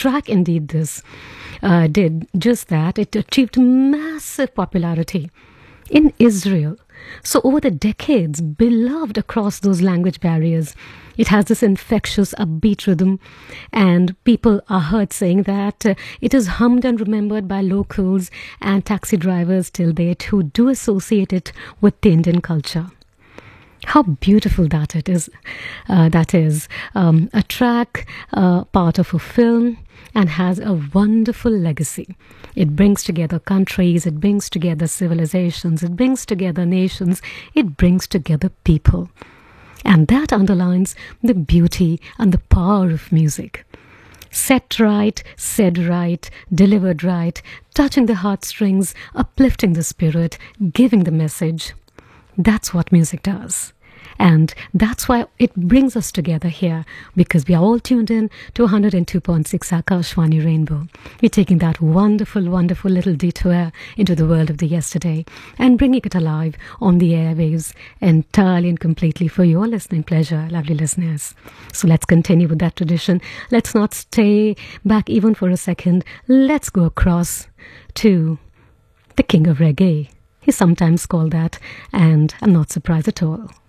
track indeed did just that. It achieved massive popularity in Israel. So over the decades, beloved across those language barriers. It has this infectious, upbeat rhythm, and people are heard saying that it is hummed and remembered by locals and taxi drivers till date who do associate it with the Indian culture. How beautiful that is. That is a track, part of a film, and has a wonderful legacy. It brings together countries, it brings together civilizations, it brings together nations, it brings together people. And that underlines the beauty and the power of music. Set right, said right, delivered right, touching the heartstrings, uplifting the spirit, giving the message. That's what music does. And that's why it brings us together here, because we are all tuned in to 102.6 Akashvani Rainbow. We're taking that wonderful, wonderful little detour into the world of the yesterday and bringing it alive on the airwaves entirely and completely for your listening pleasure, lovely listeners. So let's continue with that tradition. Let's not stay back even for a second. Let's go across to the king of reggae. He's sometimes called that, and I'm not surprised at all.